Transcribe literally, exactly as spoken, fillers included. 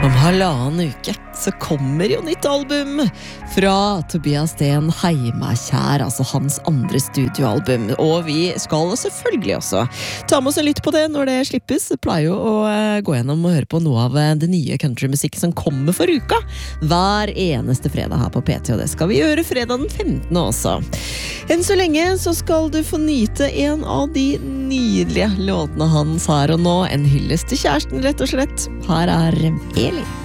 Om halvannen uke så kommer jo nytt album fra Tobias Sten Heimakjær, altså hans andre studioalbum. Og vi skal selvfølgelig også ta med oss en lytt på det når det slippes. Jeg pleier jo å gå gjennom og høre på noe av det nye countrymusikk som kommer for uka hver eneste fredag her på P T, og det skal vi gjøre fredag den femtende også. Enn så lenge så skal du få nyte en av de nydelige låtene hans her og nå. En hyllest til kjæresten, rett og slett. Her er Eli.